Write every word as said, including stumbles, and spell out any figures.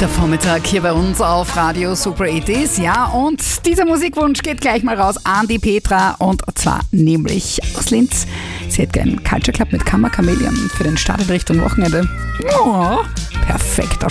Der Vormittag hier bei uns auf Radio Super acht ist, ja, und dieser Musikwunsch geht gleich mal raus an die Petra, und zwar nämlich aus Linz. Sie hätte einen Culture Club mit Kammer Chameleon für den Start in Richtung Wochenende. Oh, perfekter